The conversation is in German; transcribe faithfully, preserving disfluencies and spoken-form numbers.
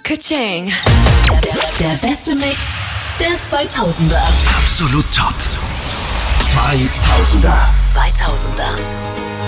Ka-ching. Der beste Mix der zweitausender. Absolut top. zweitausender. zweitausender.